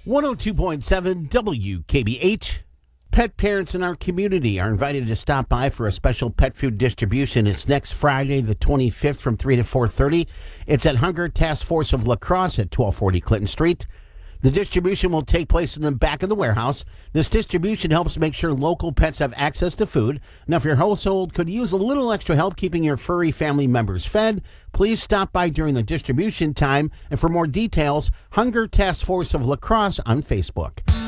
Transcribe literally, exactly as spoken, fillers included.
one oh two point seven W K B H. Pet parents in our community are invited to stop by for a special pet food distribution. It's next Friday, the twenty-fifth, from three to four thirty. It's at Hunger Task Force of La Crosse at twelve forty Clinton Street. The distribution will take place in the back of the warehouse. This distribution helps make sure local pets have access to food. Now, if your household could use a little extra help keeping your furry family members fed, please stop by during the distribution time. And for more details, Hunger Task Force of La Crosse on Facebook.